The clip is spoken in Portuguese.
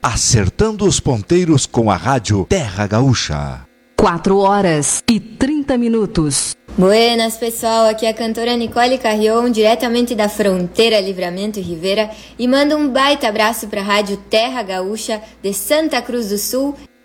acertando os ponteiros com a rádio Terra Gaúcha. 4h30. Buenas, pessoal, aqui é a cantora Nicole Carrion, diretamente da fronteira Livramento e Rivera, e manda um baita abraço para a rádio Terra Gaúcha de Santa Cruz do Sul